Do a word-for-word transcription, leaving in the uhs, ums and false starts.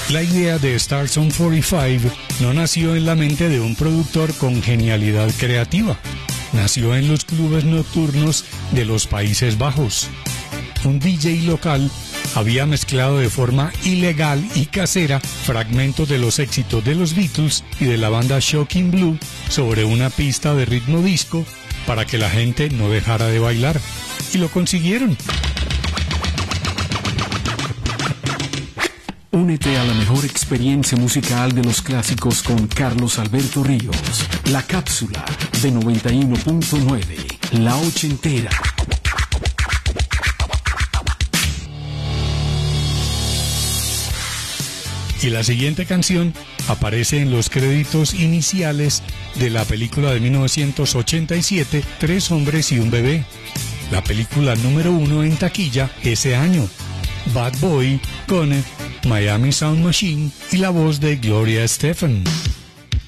La idea de Stars on cuarenta y cinco no nació en la mente de un productor con genialidad creativa. Nació en los clubes nocturnos de los Países Bajos. Un D J local había mezclado de forma ilegal y casera fragmentos de los éxitos de los Beatles y de la banda Shocking Blue sobre una pista de ritmo disco para que la gente no dejara de bailar. Y lo consiguieron. Únete a la mejor experiencia musical de los clásicos con Carlos Alberto Ríos. La cápsula de noventa y uno punto nueve, la ochentera. Y la siguiente canción aparece en los créditos iniciales de la película de mil novecientos ochenta y siete, Tres hombres y un bebé. La película número uno en taquilla ese año. Bad Boy con Miami Sound Machine y la voz de Gloria Estefan.